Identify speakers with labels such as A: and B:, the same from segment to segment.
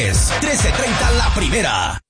A: Es 13:30 la primera.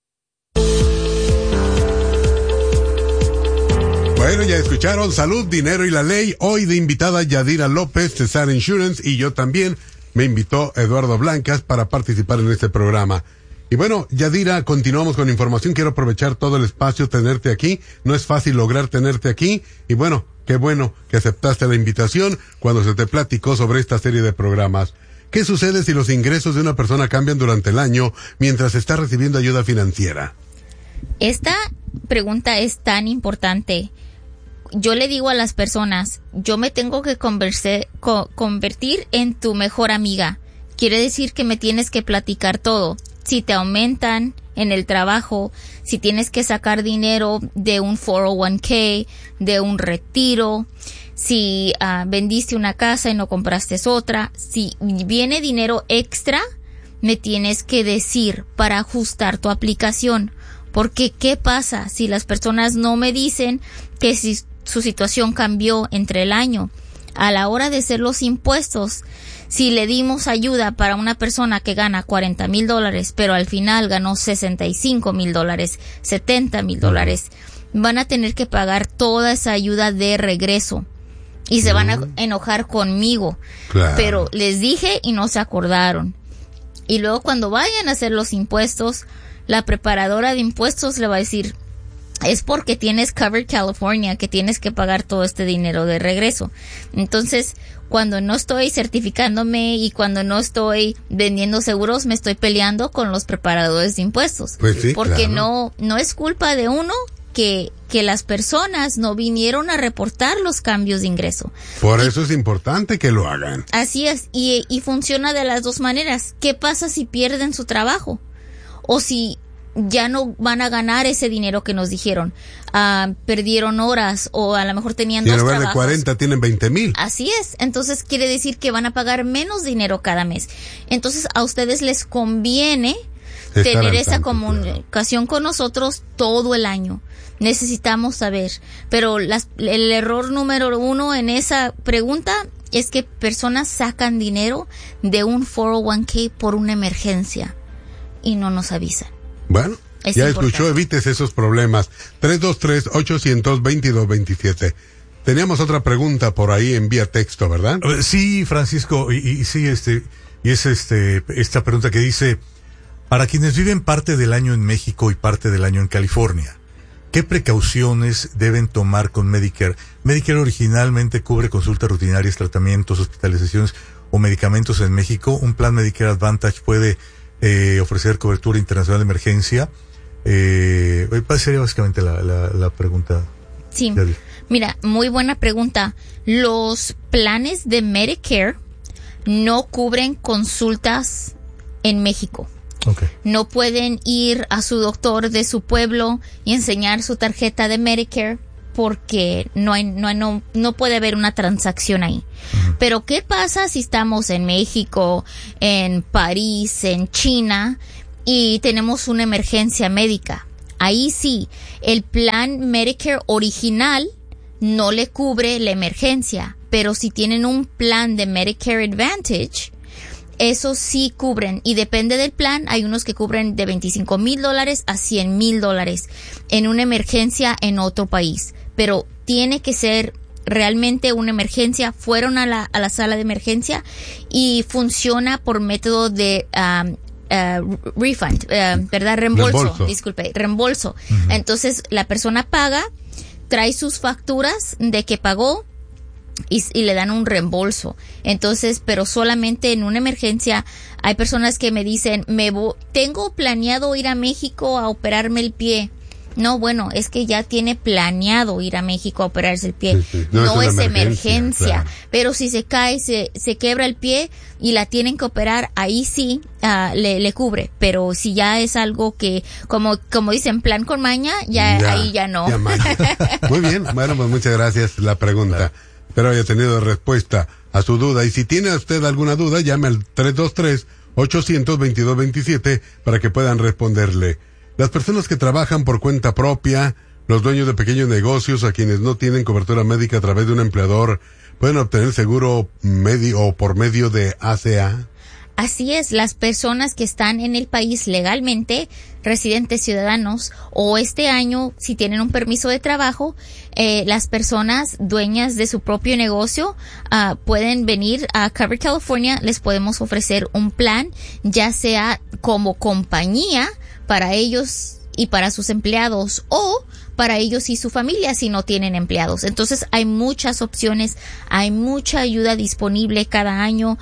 B: Bueno, ya escucharon Salud, Dinero y la Ley. Hoy de invitada Yadira López, Cesar Insurance, y yo también me invitó Eduardo Blancas para participar en este programa. Y bueno, Yadira, continuamos con información. Quiero aprovechar todo el espacio, tenerte aquí. No es fácil lograr tenerte aquí. Y bueno, qué bueno que aceptaste la invitación cuando se te platicó sobre esta serie de programas. ¿Qué sucede si los ingresos de una persona cambian durante el año mientras está recibiendo ayuda financiera?
C: Esta pregunta es tan importante. Yo le digo a las personas, yo me tengo que convertir en tu mejor amiga. Quiere decir que me tienes que platicar todo. Si te aumentan en el trabajo, si tienes que sacar dinero de un 401k, de un retiro, si vendiste una casa y no compraste otra, si viene dinero extra, me tienes que decir para ajustar tu aplicación. Porque, ¿qué pasa si las personas no me dicen que si su situación cambió entre el año? A la hora de hacer los impuestos, si le dimos ayuda para una persona que gana $40,000, pero al final ganó $65,000, $70,000, van a tener que pagar toda esa ayuda de regreso. Y se van a enojar conmigo. Claro. Pero les dije y no se acordaron. Y luego cuando vayan a hacer los impuestos, la preparadora de impuestos le va a decir, es porque tienes Covered California que tienes que pagar todo este dinero de regreso. Entonces, cuando no estoy certificándome y cuando no estoy vendiendo seguros, me estoy peleando con los preparadores de impuestos.
B: Pues sí,
C: porque
B: claro.
C: no es culpa de uno que las personas no vinieron a reportar los cambios de ingreso.
B: Por eso es importante que lo hagan.
C: Así es, y funciona de las dos maneras. ¿Qué pasa si pierden su trabajo? O si ya no van a ganar ese dinero que nos dijeron. Perdieron horas o a lo mejor tenían dos trabajos. En lugar de
B: 40 tienen 20,000.
C: Así es. Entonces quiere decir que van a pagar menos dinero cada mes. Entonces a ustedes les conviene tener esa comunicación con nosotros todo el año. Necesitamos saber. Pero el error número 1 en esa pregunta es que personas sacan dinero de un 401k por una emergencia y no nos avisan.
B: Bueno, es ya importante. Escuchó, evites esos problemas. 323-800-2227. Teníamos otra pregunta por ahí en vía texto, ¿verdad?
D: Sí, Francisco, y sí, esta pregunta que dice, para quienes viven parte del año en México y parte del año en California, ¿qué precauciones deben tomar con Medicare? Medicare originalmente cubre consultas rutinarias, tratamientos, hospitalizaciones o medicamentos en México. Un plan Medicare Advantage puede ofrecer cobertura internacional de emergencia. Sería básicamente la pregunta.
C: Sí, mira, muy buena pregunta. Los planes de Medicare no cubren consultas en México.
D: Okay.
C: No pueden ir a su doctor de su pueblo y enseñar su tarjeta de Medicare porque no puede haber una transacción ahí. Uh-huh. Pero ¿qué pasa si estamos en México, en París, en China y tenemos una emergencia médica? Ahí sí, el plan Medicare original no le cubre la emergencia, pero si tienen un plan de Medicare Advantage, eso sí cubren, y depende del plan. Hay unos que cubren de $25,000 a $100,000 en una emergencia en otro país, pero tiene que ser realmente una emergencia. Fueron a la sala de emergencia y funciona por método de refund, ¿verdad? Reembolso. Disculpe, reembolso. Uh-huh. Entonces la persona paga, trae sus facturas de que pagó y le dan un reembolso. Entonces, pero solamente en una emergencia. Hay personas que me dicen, tengo planeado ir a México a operarme el pie. No, bueno, es que ya tiene planeado ir a México a operarse el pie. Sí. No es emergencia. Claro. Pero si se cae, se quebra el pie y la tienen que operar, ahí sí le cubre. Pero si ya es algo que, como dicen, plan con maña, ahí ya no.
B: Ya muy bien, bueno, pues muchas gracias la pregunta. Claro. Espero haya tenido respuesta a su duda. Y si tiene usted alguna duda, llame al 323-800-2227 para que puedan responderle. Las personas que trabajan por cuenta propia, los dueños de pequeños negocios, a quienes no tienen cobertura médica a través de un empleador, ¿pueden obtener seguro por medio de ACA?
C: Así es, las personas que están en el país legalmente, residentes ciudadanos, o este año, si tienen un permiso de trabajo, las personas dueñas de su propio negocio pueden venir a Covered California. Les podemos ofrecer un plan, ya sea como compañía para ellos y para sus empleados, o para ellos y su familia si no tienen empleados. Entonces hay muchas opciones, hay mucha ayuda disponible cada año,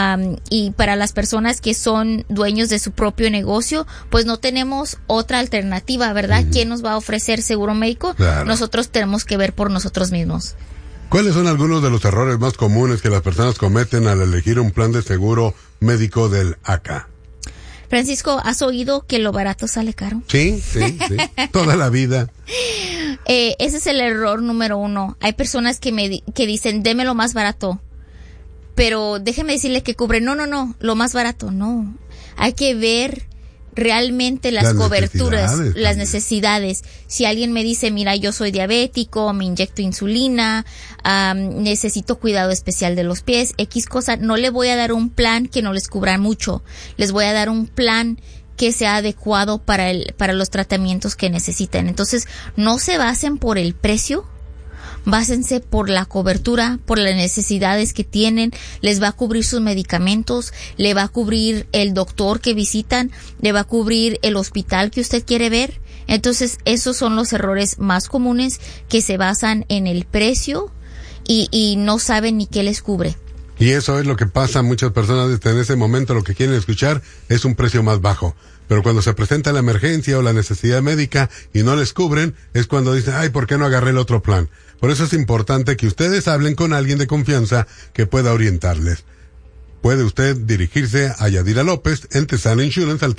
C: y para las personas que son dueños de su propio negocio, pues no tenemos otra alternativa, ¿verdad? ¿Quién nos va a ofrecer seguro médico?
B: Claro.
C: Nosotros tenemos que ver por nosotros mismos.
B: ¿Cuáles son algunos de los errores más comunes que las personas cometen al elegir un plan de seguro médico del ACA?
C: Francisco, ¿has oído que lo barato sale caro?
B: Sí, toda la vida.
C: Ese es el error número 1. Hay personas que dicen, deme lo más barato. Pero déjeme decirle que cubre. No, lo más barato, no. Hay que ver realmente las coberturas, las necesidades. Si alguien me dice, mira, yo soy diabético, me inyecto insulina, necesito cuidado especial de los pies, X cosa, no le voy a dar un plan que no les cubra mucho. Les voy a dar un plan que sea adecuado para los tratamientos que necesiten. Entonces, no se basen por el precio, básense por la cobertura, por las necesidades que tienen. Les va a cubrir sus medicamentos, le va a cubrir el doctor que visitan, le va a cubrir el hospital que usted quiere ver. Entonces, esos son los errores más comunes, que se basan en el precio y no saben ni qué les cubre.
B: Y eso es lo que pasa a muchas personas. En ese momento lo que quieren escuchar es un precio más bajo. Pero cuando se presenta la emergencia o la necesidad médica y no les cubren, es cuando dicen, ay, ¿por qué no agarré el otro plan? Por eso es importante que ustedes hablen con alguien de confianza que pueda orientarles. Puede usted dirigirse a Yadira López en Tesana Insurance al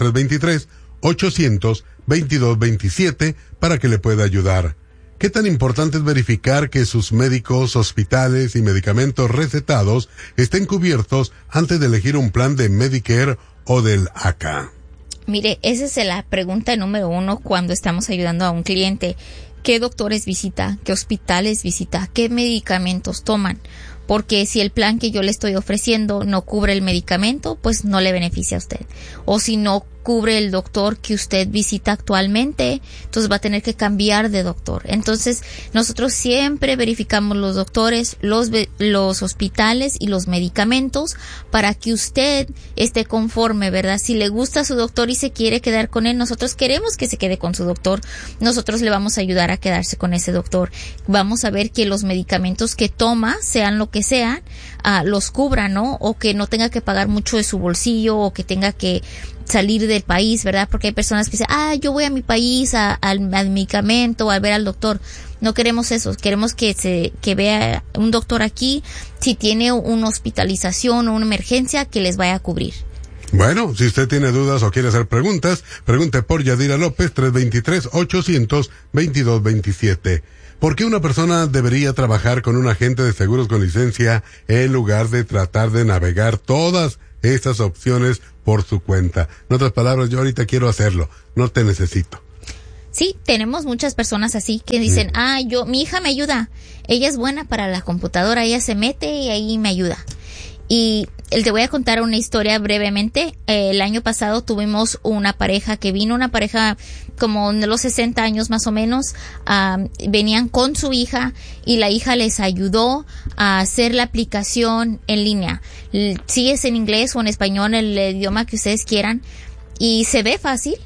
B: 323-800-2227 para que le pueda ayudar. ¿Qué tan importante es verificar que sus médicos, hospitales y medicamentos recetados estén cubiertos antes de elegir un plan de Medicare o del ACA?
C: Mire, esa es la pregunta número 1 cuando estamos ayudando a un cliente. ¿Qué doctores visita? ¿Qué hospitales visita? ¿Qué medicamentos toman? Porque si el plan que yo le estoy ofreciendo no cubre el medicamento, pues no le beneficia a usted. O si no cubre el doctor que usted visita actualmente, entonces va a tener que cambiar de doctor. Entonces, nosotros siempre verificamos los doctores, los hospitales y los medicamentos para que usted esté conforme, ¿verdad? Si le gusta su doctor y se quiere quedar con él, nosotros queremos que se quede con su doctor. Nosotros le vamos a ayudar a quedarse con ese doctor. Vamos a ver que los medicamentos que toma, sean lo que sean, los cubra, ¿no? O que no tenga que pagar mucho de su bolsillo, o que tenga que salir del país, ¿verdad? Porque hay personas que dicen, yo voy a mi país al medicamento, a ver al doctor. No queremos eso, queremos que vea un doctor aquí, si tiene una hospitalización o una emergencia, que les vaya a cubrir.
B: Bueno, si usted tiene dudas o quiere hacer preguntas, pregunte por Yadira López, 323-800-2227. ¿Por qué una persona debería trabajar con un agente de seguros con licencia en lugar de tratar de navegar todas estas opciones por su cuenta? En otras palabras, yo ahorita quiero hacerlo, no te necesito.
C: Sí, tenemos muchas personas así que dicen, mi hija me ayuda, ella es buena para la computadora, ella se mete y ahí me ayuda. Y te voy a contar una historia brevemente. El año pasado tuvimos una pareja como de los 60 años más o menos. Venían con su hija y la hija les ayudó a hacer la aplicación en línea. Si es en inglés o en español, el idioma que ustedes quieran. Y se ve fácil,